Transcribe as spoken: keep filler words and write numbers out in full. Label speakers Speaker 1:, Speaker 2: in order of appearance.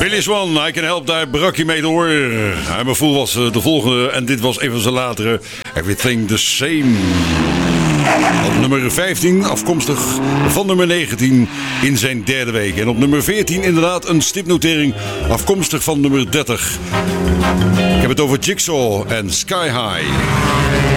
Speaker 1: Billy Swan, I Can Help, daar brak hij mee door. En mijn voel was de volgende en dit was een van zijn latere. Everything the Same. Op nummer vijftien, afkomstig van nummer negentien in zijn derde week. En op nummer veertien inderdaad een stipnotering, afkomstig van nummer dertig. Ik heb het over Jigsaw en Sky High.